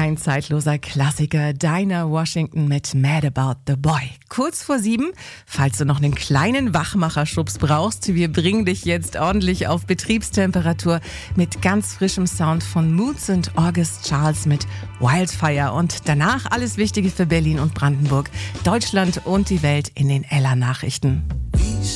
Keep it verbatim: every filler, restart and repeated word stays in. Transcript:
ein zeitloser Klassiker, Dinah Washington mit Mad About the Boy. Kurz vor sieben, falls du noch einen kleinen Wachmacherschubs brauchst, wir bringen dich jetzt ordentlich auf Betriebstemperatur mit ganz frischem Sound von Moods und August Charles mit Wildfire und danach alles Wichtige für Berlin und Brandenburg, Deutschland und die Welt in den Ella Nachrichten.